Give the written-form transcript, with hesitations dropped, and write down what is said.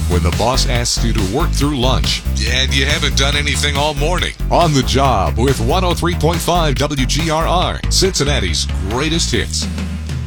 when the boss asks you to work through lunch and you haven't done anything all morning. On the Job with 103.5 WGRR, Cincinnati's greatest hits.